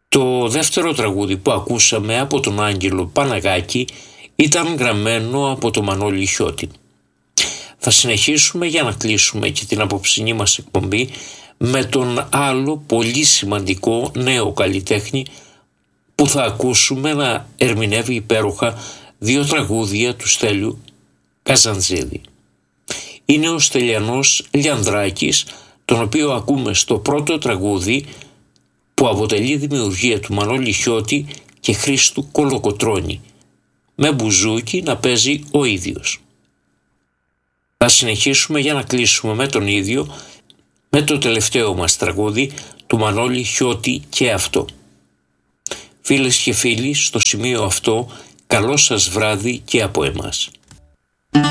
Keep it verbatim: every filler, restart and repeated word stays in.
Το δεύτερο τραγούδι που ακούσαμε από τον Άγγελο Παναγάκη ήταν γραμμένο από τον Μανώλη Χιώτη. Θα συνεχίσουμε για να κλείσουμε και την απόψινή μας εκπομπή με τον άλλο πολύ σημαντικό νέο καλλιτέχνη που θα ακούσουμε να ερμηνεύει υπέροχα δύο τραγούδια του Στέλιου Καζαντζίδη. Είναι ο Στελιανός Λιανδράκης, τον οποίο ακούμε στο πρώτο τραγούδι που αποτελεί δημιουργία του Μανώλη Χιώτη και Χρήστου Κολοκοτρώνη, με μπουζούκι να παίζει ο ίδιος. Θα συνεχίσουμε για να κλείσουμε με τον ίδιο, με το τελευταίο μας τραγούδι του Μανώλη Χιώτη και αυτό. Φίλες και φίλοι, στο σημείο αυτό, καλό σας βράδυ και από εμάς.